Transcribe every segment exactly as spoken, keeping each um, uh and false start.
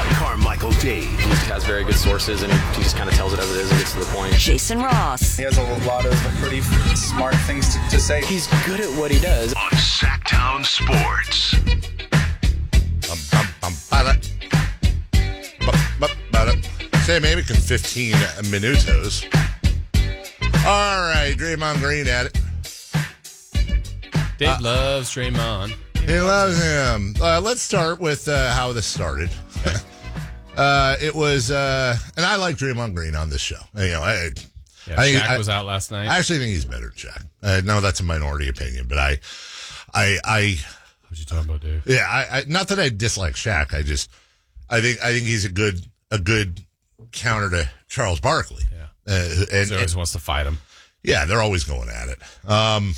Carmichael Dave. He has very good sources, and he just kind of tells it as it is and gets to the point. Jason Ross. He has a lot of pretty smart things to, to say. He's good at what he does. On Sacktown Sports. Bum, bum, bum, ba-da. Bum, bum, ba-da. Sam Amick in fifteen minutos. All right, Draymond Green at it. Dave Uh, loves Draymond. He loves him. Uh, let's start with uh, how this started. uh, it was, uh, and I like Draymond Green on this show. You know, I, Yeah, I, Shaq I, was out last night. I actually think he's better than Shaq. Uh, no, that's a minority opinion, but I, I, I. What you talking about, Dave? Yeah, I, I not that I dislike Shaq. I just, I think, I think he's a good, a good counter to Charles Barkley. Yeah, uh, and he always and, wants to fight him. Yeah, they're always going at it. Um,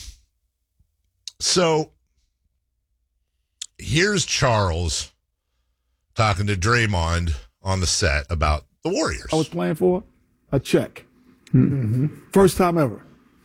so here's Charles talking to Draymond on the set about the Warriors. I was playing for a check. Mm-hmm. First time ever.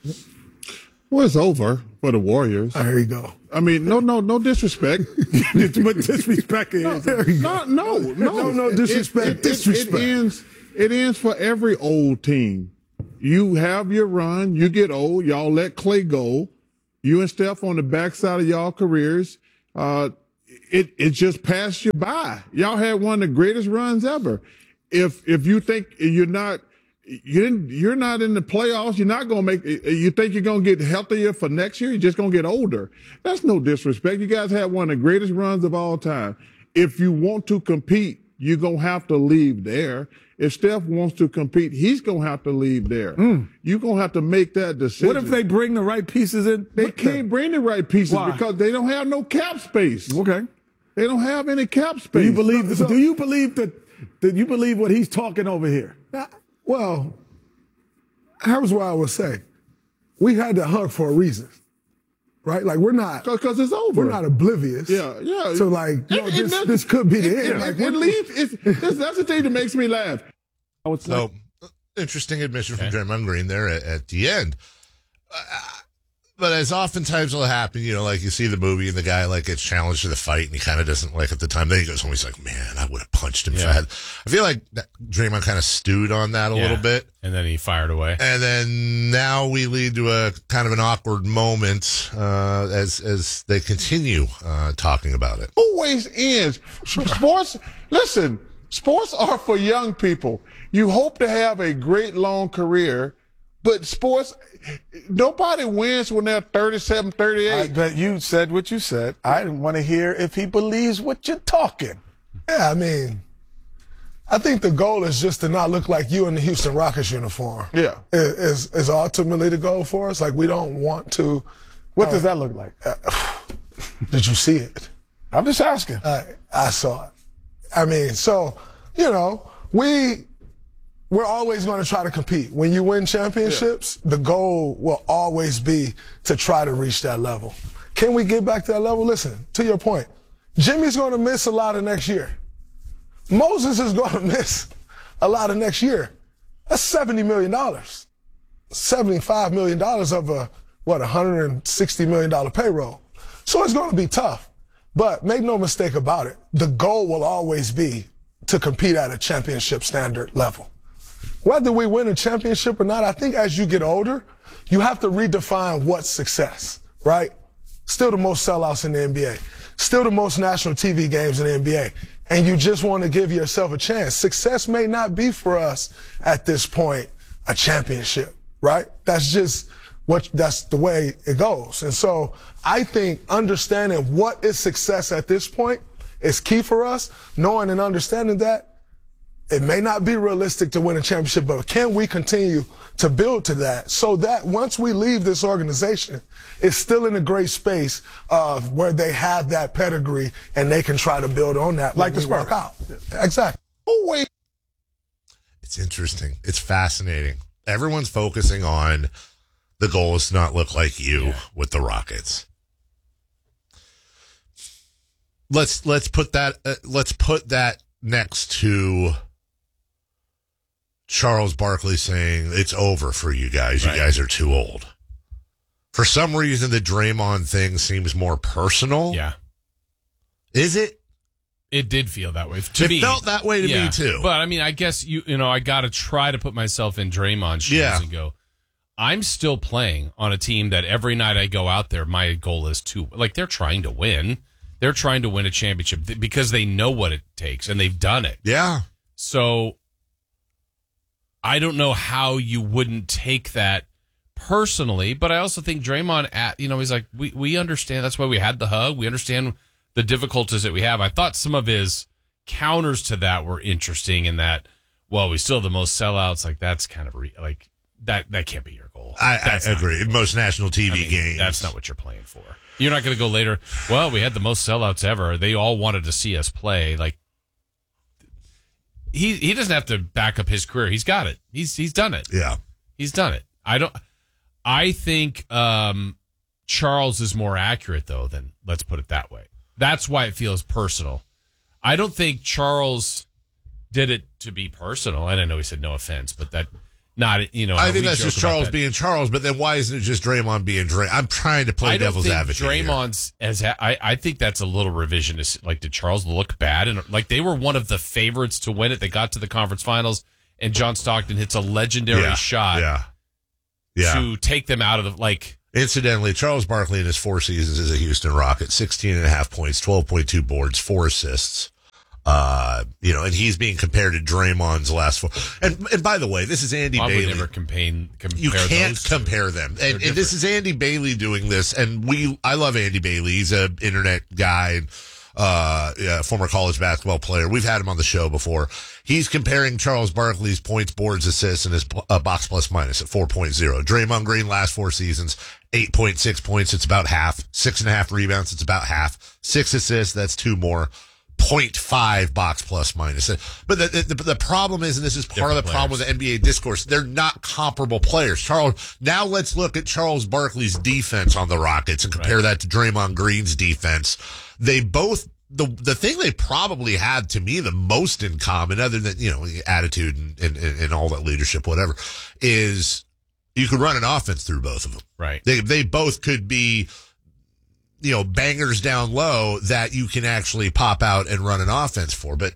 Well, it's over for the Warriors. Oh, here you go. I mean, no, no, no disrespect. But disrespect no, is. There you no, go. no, no, No, no disrespect. It, it, disrespect. It, it ends. It ends for every old team. You have your run. You get old. Y'all let Clay go. You and Steph on the backside of y'all careers. Uh, it it just passed you by. Y'all had one of the greatest runs ever. If if you think you're not. You didn't, you're not in the playoffs. You're not going to make, you think you're going to get healthier for next year? You're just going to get older. That's no disrespect. You guys had one of the greatest runs of all time. If you want to compete, you're going to have to leave there. If Steph wants to compete, he's going to have to leave there. Mm. You're going to have to make that decision. What if they bring the right pieces in? They can't them? bring the right pieces Why? because they don't have no cap space. Okay. They don't have any cap space. Do you believe, so, do you believe that, do you believe what he's talking over here? Well, here's what I would say. We had to hug for a reason, right? Like, we're not. Because it's over. We're not oblivious. Yeah, yeah. So, like, you know, this, this could be the it, end. Like, it, it leaves, it's, that's, that's the thing that makes me laugh. Oh, it's So, like, interesting admission Okay. from Draymond Green there at, at the end. Uh, but as oftentimes will happen, you know, like you see the movie and the guy like gets challenged to the fight and he kind of doesn't like at the time. Then he goes home, he's like, man, I would have punched him. Yeah. If I had. I feel like that Draymond kind of stewed on that a Yeah. little bit. And then he fired away. And then now we lead to a kind of an awkward moment uh, as as they continue uh, talking about it. Always ends. Sports, listen, sports are for young people. You hope to have a great long career, but sports, nobody wins when they're thirty-seven, I thirty-eight. bet you said what you said. I want to hear if he believes what you're talking. Yeah, I mean, I think the goal is just to not look like you in the Houston Rockets uniform. Yeah. Is, is ultimately the goal for us. Like, we don't want to. what does that look like? Uh, did you see it? I'm just asking. I, I saw it. I mean, so, you know, we, we're always going to try to compete. When you win championships, the goal will always be to try to reach that level. Can we get back to that level? Listen, to your point, Jimmy's going to miss a lot of next year. Moses is going to miss a lot of next year. That's seventy million dollars. seventy-five million dollars of a, what, one hundred sixty million dollars payroll. So it's going to be tough. But make no mistake about it, the goal will always be to compete at a championship standard level. Whether we win a championship or not, I think as you get older, you have to redefine what's success, right? Still the most sellouts in the N B A. Still the most national T V games in the N B A. And you just want to give yourself a chance. Success may not be for us at this point a championship, right? That's just what, that's the way it goes. And so I think understanding what is success at this point is key for us, knowing and understanding that it may not be realistic to win a championship, but can we continue to build to that so that once we leave this organization, it's still in a great space of where they have that pedigree and they can try to build on that Like the when we work Spurs. out. Exactly. Oh, wait. It's interesting. It's fascinating. Everyone's focusing on the goal is to not look like you Yeah. with the Rockets. Let's let's put that uh, let's put that next to Charles Barkley saying it's over for you guys. Right. You guys are too old. For some reason, the Draymond thing seems more personal. Yeah. Is it? It did feel that way to it me. felt that way to yeah. me too. But I mean, I guess you you know I got to try to put myself in Draymond's shoes Yeah. and go. I'm still playing on a team that every night I go out there, my goal is to like they're trying to win. They're trying to win a championship because they know what it takes and they've done it. Yeah. So I don't know how you wouldn't take that personally, but I also think Draymond, at, you know, he's like, we, we understand. That's why we had the hug. We understand the difficulties that we have. I thought some of his counters to that were interesting in that, well, we still have the most sellouts. Like, that's kind of re- like that, that can't be your goal. I, That's I not agree. your goal. Most national T V I mean, games. That's not what you're playing for. You're not going to go later. Well, we had the most sellouts ever. They all wanted to see us play. Like, he he doesn't have to back up his career. He's got it. He's he's done it. Yeah. He's done it. I don't. I think um, Charles is more accurate though than let's put it that way. That's why it feels personal. I don't think Charles did it to be personal. And I know he said no offense, but that not you know. I we think that's joke just about Charles that. being Charles, but then why isn't it just Draymond being Dray? I'm trying to play I don't devil's think advocate. here. Draymond's as I, I think that's a little revisionist. Like, did Charles look bad? And like they were one of the favorites to win it. They got to the conference finals, and John Stockton hits a legendary yeah. shot Yeah. Yeah. to take them out of the like. Incidentally, Charles Barkley in his four seasons as a Houston Rocket, sixteen and a half points, twelve point two boards, four assists. Uh, you know, and he's being compared to Draymond's last four. And and by the way, this is Andy I would Bailey. never compare, compare You can't those two. compare them. And, They're and this is Andy Bailey doing this. And we, I love Andy Bailey. He's an internet guy, uh, yeah, former college basketball player. We've had him on the show before. He's comparing Charles Barkley's points, boards, assists, and his uh, box plus minus at four point oh. Draymond Green last four seasons, eight point six points. It's about half. Six and a half rebounds. It's about half. Six assists. That's two more. zero point five box plus minus. But the, the, the problem is, and this is part Different of the problem players. with the N B A discourse, they're not comparable players. Charles, now let's look at Charles Barkley's defense on the Rockets and compare Right. that to Draymond Green's defense. They both, the the thing they probably had to me the most in common, other than, you know, attitude and, and, and all that leadership, whatever, is you could run an offense through both of them. Right. They they both could be, you know, bangers down low that you can actually pop out and run an offense for. But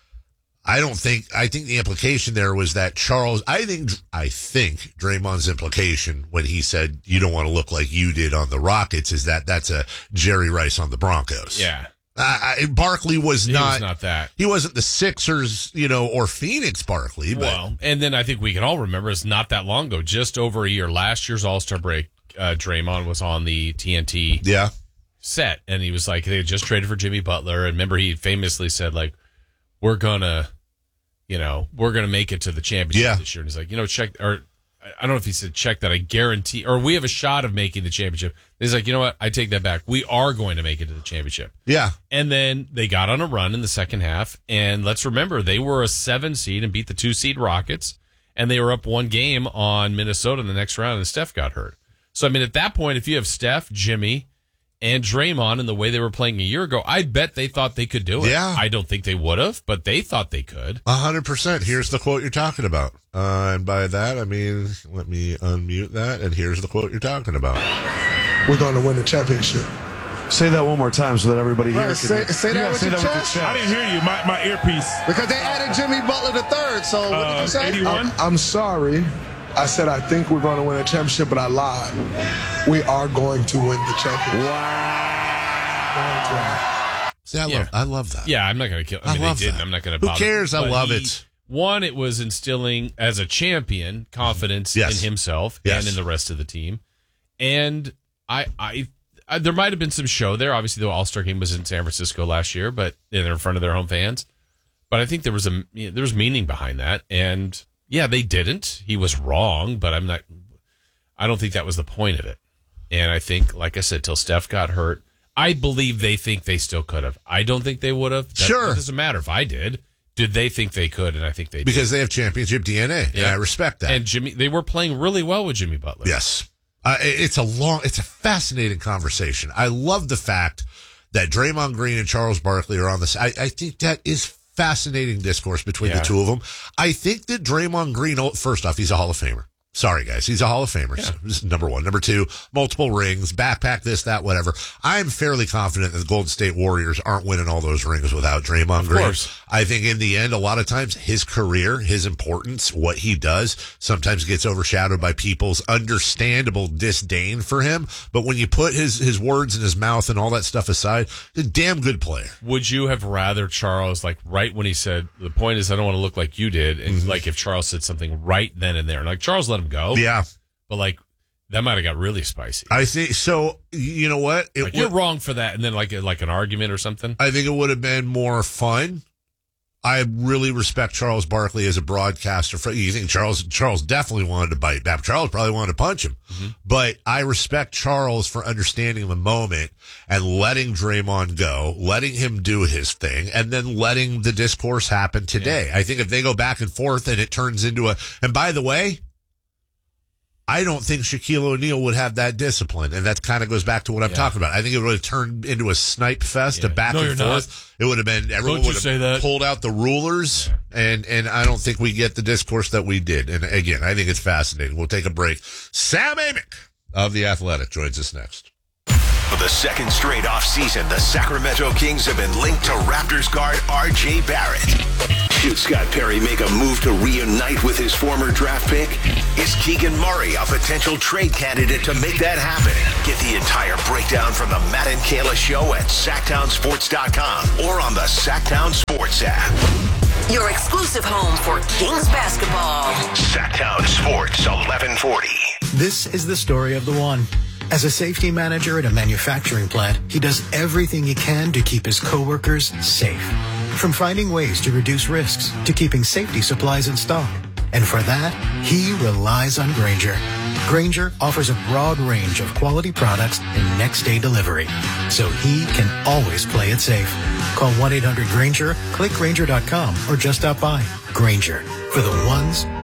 I don't think, I think the implication there was that Charles, I think, I think Draymond's implication when he said, you don't want to look like you did on the Rockets, is that that's a Jerry Rice on the Broncos. Yeah. Uh, I, Barkley was He not, was not that. he wasn't the Sixers, you know, or Phoenix Barkley. But Well, and then I think we can all remember it's not that long ago, just over a year, last year's All-Star break, uh, Draymond was on the T N T yeah. set, and he was like, they had just traded for Jimmy Butler, and remember he famously said, like, we're gonna, you know, we're gonna make it to the championship Yeah. this year. And he's like, you know, check, or I don't know if he said check that, I guarantee, or we have a shot of making the championship. And he's like, you know what, I take that back. We are going to make it to the championship. Yeah. And then they got on a run in the second half, and let's remember, they were a seven seed and beat the two seed Rockets, and they were up one game on Minnesota in the next round, and Steph got hurt. So, I mean, at that point, if you have Steph, Jimmy, and Draymond in the way they were playing a year ago, I bet they thought they could do it. Yeah. I don't think they would have, but they thought they could. A hundred percent. Here's the quote you're talking about. Uh, and by that, I mean, let me unmute that. And here's the quote you're talking about. We're going to win the championship. Say that one more time so that everybody here Right, can say- say that Yeah, with say your that chest. with your I chest. didn't hear you. My, my earpiece. Because they added Jimmy Butler the third. So what did you say? I'm, I'm sorry. I said I think we're going to win a championship, but I lied. We are going to win the championship. Wow. See, I Yeah. love, I love that. Yeah, I'm not going to kill. I I mean, love they didn't. that. I'm not going to. Who cares? I But love he- it. One, it was instilling as a champion confidence Yes. in himself Yes. and in the rest of the team. And I, I, I there might have been some show there. Obviously, the All Star game was in San Francisco last year, but they're in front of their home fans. But I think there was a you know, there was meaning behind that. And yeah, they didn't. He was wrong, but I'm not. I don't think that was the point of it. And I think, like I said, till Steph got hurt, I believe they think they still could have. I don't think they would have. That, Sure. It doesn't matter if I did. Did they think they could? And I think they did. Because they have championship D N A. And Yeah. I respect that. And Jimmy, they were playing really well with Jimmy Butler. Yes. Uh, it- it's a long, it's a fascinating conversation. I love the fact that Draymond Green and Charles Barkley are on this. I, I think that is fascinating discourse between Yeah. the two of them. I think that Draymond Green, oh, first off, he's a Hall of Famer. Sorry, guys. He's a Hall of Famer. Yeah. So this is number one. Number two, multiple rings, backpack, this, that, whatever. I'm fairly confident that the Golden State Warriors aren't winning all those rings without Draymond Green. course. I think in the end, a lot of times his career, his importance, what he does, sometimes gets overshadowed by people's understandable disdain for him. But when you put his, his words in his mouth and all that stuff aside, he's a damn good player. Would you have rather Charles, like right when he said, the point is I don't want to look like you did, and Mm-hmm. like if Charles said something right then and there, like Charles let him go. Yeah. But like that might have got really spicy. I think so. You know what? It Like, would- you're wrong for that, and then like like an argument or something. I think it would have been more fun. I really respect Charles Barkley as a broadcaster. For, you think Charles Charles definitely wanted to bite back. Charles probably wanted to punch him. Mm-hmm. But I respect Charles for understanding the moment and letting Draymond go, letting him do his thing, and then letting the discourse happen today. I think if they go back and forth and it turns into a... And by the way, I don't think Shaquille O'Neal would have that discipline, and that kind of goes back to what I'm Yeah. talking about. I think it would have turned into a snipe fest, Yeah. a back No, and you're not. forth. It would have been everyone Don't you would have say that. pulled out the rulers, and and I don't think we get the discourse that we did. And again, I think it's fascinating. We'll take a break. Sam Amick of The Athletic joins us next. For the second straight offseason, the Sacramento Kings have been linked to Raptors guard R J Barrett. Should Scott Perry make a move to reunite with his former draft pick? Is Keegan Murray a potential trade candidate to make that happen? Get the entire breakdown from the Matt and Kayla Show at sacktown sports dot com or on the Sacktown Sports app. Your exclusive home for Kings basketball. Sacktown Sports eleven forty. This is the story of the one. As a safety manager at a manufacturing plant, he does everything he can to keep his coworkers safe. From finding ways to reduce risks to keeping safety supplies in stock. And for that, he relies on Grainger. Grainger offers a broad range of quality products and next-day delivery, so he can always play it safe. Call one eight hundred Grainger, click Grainger dot com, or just stop by. Grainger, for the ones